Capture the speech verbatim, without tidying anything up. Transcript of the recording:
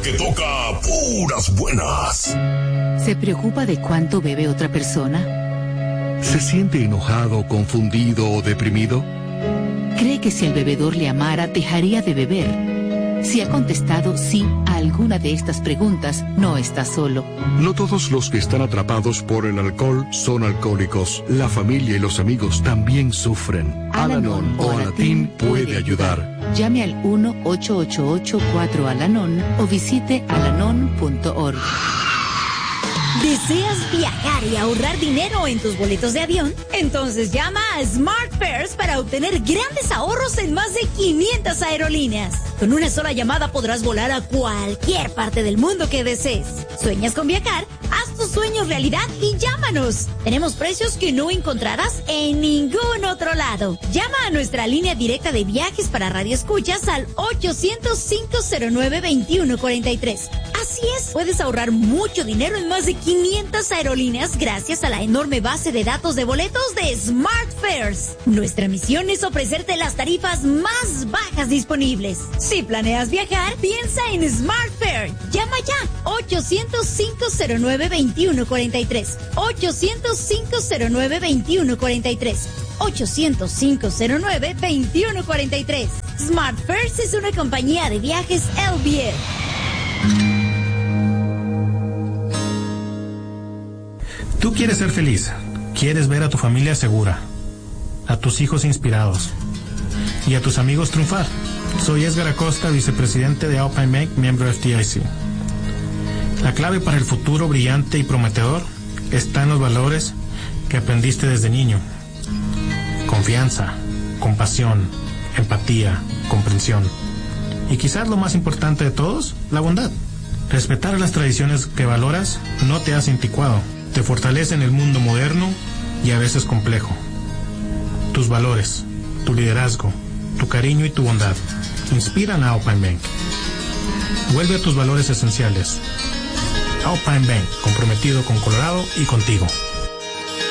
que toca puras buenas. ¿Se preocupa de cuánto bebe otra persona? ¿Se siente enojado, confundido o deprimido? ¿Cree que si el bebedor le amara, dejaría de beber? Si ha contestado sí a alguna de estas preguntas, no está solo. No todos los que están atrapados por el alcohol son alcohólicos. La familia y los amigos también sufren. Al-Anon o Alatín puede ayudar. Llame al uno ocho ocho ocho cuatro Al-Anon o visite alanon punto org. ¿Deseas viajar y ahorrar dinero en tus boletos de avión? Entonces llama a SmartFares para obtener grandes ahorros en más de quinientas aerolíneas. Con una sola llamada podrás volar a cualquier parte del mundo que desees. ¿Sueñas con viajar? Haz tus sueños realidad y llámanos. Tenemos precios que no encontrarás en ningún otro lado. Llama a nuestra línea directa de viajes para radioescuchas al ochocientos, cinco cero nueve, veintiuno cuarenta y tres. Así es, puedes ahorrar mucho dinero en más de quinientas aerolíneas gracias a la enorme base de datos de boletos de SmartFares. Nuestra misión es ofrecerte las tarifas más bajas disponibles. Si planeas viajar, piensa en SmartFare. Llama ya, ochocientos, cinco cero nueve, veintiuno cuarenta y tres. ochocientos, cinco cero nueve, veintiuno cuarenta y tres. ochocientos, cinco cero nueve, veintiuno cuarenta y tres. SmartFares es una compañía de viajes L B F. Tú quieres ser feliz, quieres ver a tu familia segura, a tus hijos inspirados y a tus amigos triunfar. Soy Edgar Acosta, vicepresidente de Alpine Bank, miembro de F D I C. La clave para el futuro brillante y prometedor está en los valores que aprendiste desde niño. Confianza, compasión, empatía, comprensión. Y quizás lo más importante de todos, la bondad. Respetar las tradiciones que valoras no te hace anticuado. Te fortalece en el mundo moderno y a veces complejo. Tus valores, tu liderazgo, tu cariño y tu bondad inspiran a Alpine Bank. Vuelve a tus valores esenciales. Alpine Bank, comprometido con Colorado y contigo.